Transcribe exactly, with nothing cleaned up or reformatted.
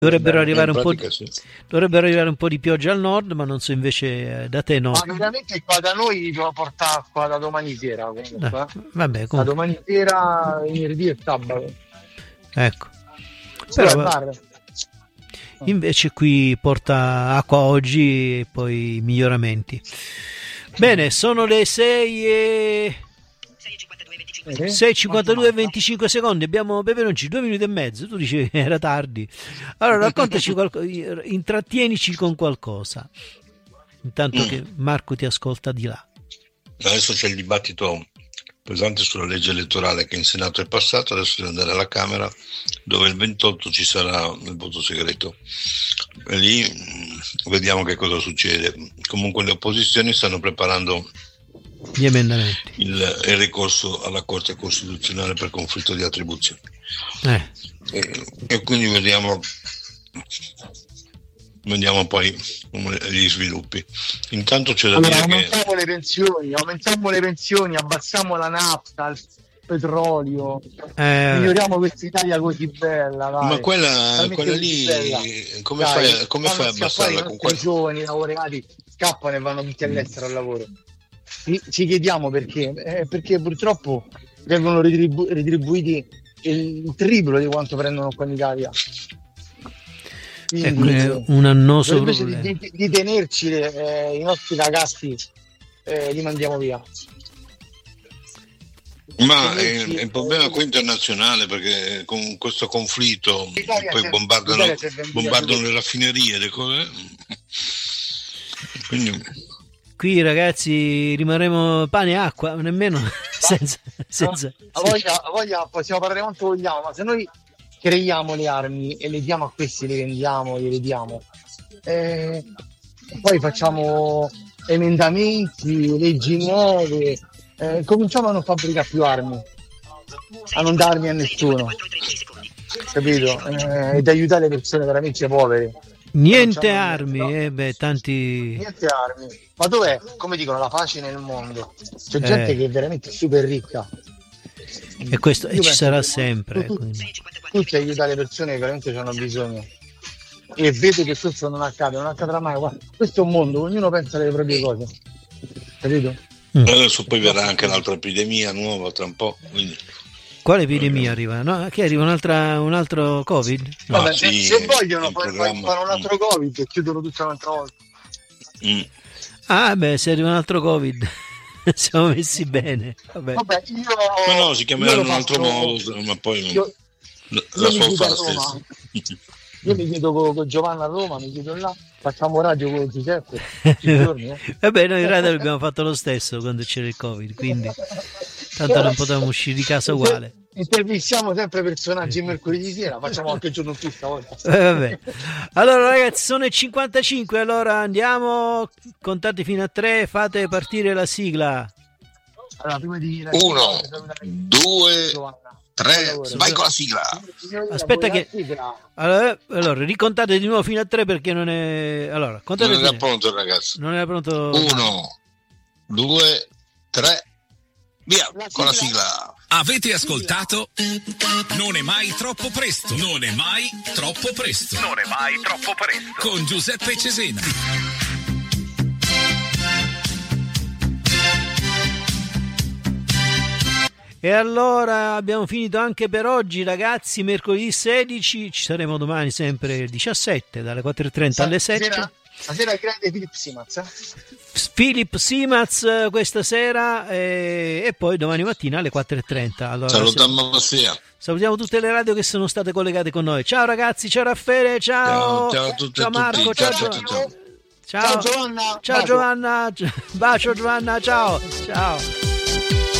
Dovrebbero Beh, arrivare in un po' pratica di, sì. dovrebbero arrivare un po' di pioggia al nord, ma non so invece eh, da te no. Ma veramente qua da noi devo portare acqua da domani sera Eh, comunque. eh. vabbè, Da comunque, domani sera, venerdì e sabato. ecco. Però Però è va- bar. invece qui porta acqua oggi e poi miglioramenti. Bene, sono le sei e Eh? sei e Quanto cinquantadue e manca? venticinque secondi. Abbiamo Peperonci due minuti e mezzo. Tu dicevi che era tardi. Allora raccontaci qualcosa, intrattienici con qualcosa. Intanto Mm. che Marco ti ascolta di là. Adesso c'è il dibattito pesante sulla legge elettorale che in Senato è passato, adesso deve andare alla Camera dove il ventotto ci sarà il voto segreto e lì mh, vediamo che cosa succede. Comunque le opposizioni stanno preparando Gli emendamenti. il, il ricorso alla Corte Costituzionale per conflitto di attribuzione Eh. e, e quindi vediamo vediamo poi come- gli sviluppi. Intanto c'è da Allora, dire che aumentiamo le pensioni, aumentiamo le pensioni, abbassiamo la nafta, il petrolio, Eh, miglioriamo questa Italia così bella, dai. ma quella, Veramente quella così lì bella. come Dai, fai, come fanno fai a scappare abbassarla i con nostri quella? giovani laureati, scappano e vanno tutti all'estero al lavoro. Ci, ci chiediamo perché, eh, perché purtroppo vengono retribu- retribuiti il triplo di quanto prendono qua in Italia. ecco, Quindi, è un annoso invece problema. di, di, di tenerci eh, i nostri ragazzi, eh, li mandiamo via. Ma è, Tenerci, è un problema eh, qui internazionale perché con questo conflitto l'Italia poi si è- bombardano, l'Italia si è venduta bombardano più. le raffinerie, le cose. Quindi Qui ragazzi rimarremo pane e acqua, nemmeno senza, senza, A voglia, a voglia possiamo parlare quanto vogliamo, ma se noi creiamo le armi e le diamo a questi, le vendiamo, le diamo, eh, poi facciamo emendamenti, leggi nuove, eh, cominciamo a non fabbricare più armi, a non darmi a nessuno, capito? Eh, ed aiutare le persone veramente povere. niente Non c'hanno armi, niente, no? eh, beh, tanti Niente armi. Ma dov'è, come dicono, la pace nel mondo? C'è gente Eh. che è veramente super ricca. e questo e Io ci penso sarà che sempre. tu- quindi. Tutti aiutare le persone che veramente hanno bisogno. E vedo che questo non accade, non accadrà mai. Guarda, questo è un mondo, ognuno pensa alle proprie cose. Capito? adesso poi verrà anche l'altra epidemia nuova tra un po'. Quindi. Quale epidemia arriva? No, che arriva un'altra, un altro Covid? No, Vabbè, se- sì, se vogliono in fare, programma. fare un altro Covid e chiudono tutta un'altra volta. Mm. Ah, beh, se arriva un altro Covid siamo messi bene. Vabbè. Vabbè, io. Ma no, si chiameranno io in lo un altro faccio- modo, ma poi Io, la, io la mi sua chiedo a fa Roma. stessa. io mi chiedo con, con Giovanna a Roma, mi chiedo là, facciamo radio con Giuseppe tutti i giorni. Eh. Vabbè, noi in radio abbiamo fatto lo stesso quando c'era il Covid, quindi tanto non potevamo uscire di casa uguale. Intervistiamo sempre personaggi il mercoledì sera, facciamo anche il giorno più stavolta. Eh, vabbè. Allora ragazzi, sono i cinquantacinque, allora andiamo, contate fino a tre, fate partire la sigla. Allora, prima di Uno, due, Giovanna. tre, Buon lavoro. vai con la sigla. Aspetta Buona che- sigla. Allora, allora, ricontate di nuovo fino a tre perché non è... Allora, contate Non era fino- pronto il ragazzo. Non era pronto... Uno, due, tre, via La con la sigla. sigla. Avete ascoltato? Non è mai troppo presto. Non è mai troppo presto. Non è mai troppo presto. Con Giuseppe Cesena. E allora abbiamo finito anche per oggi ragazzi, mercoledì sedici, ci saremo domani sempre il diciassette dalle quattro e trenta alle sette. Stasera, stasera il grande Philip Simaz. eh? Philip Simaz eh, questa sera eh, e poi domani mattina alle quattro e trenta. Allora, Salutiamo Massia. salutiamo tutte le radio che sono state collegate con noi. Ciao ragazzi, ciao Raffaele, ciao, Ciao, ciao a tutti e ciao Marco, tutti. ciao, Ciao, Gio- ciao, ciao. ciao, Ciao Giovanna. ciao Bacio. Giovanna, bacio Giovanna, ciao, ciao.